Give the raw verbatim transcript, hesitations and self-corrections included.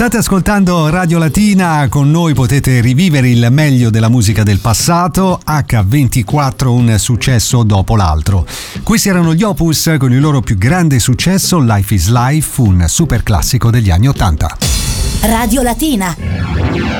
State ascoltando Radio Latina, con noi potete rivivere il meglio della musica del passato, acca ventiquattro, un successo dopo l'altro. Questi erano gli Opus con il loro più grande successo, Life is Life, un super classico degli anni ottanta. Radio Latina.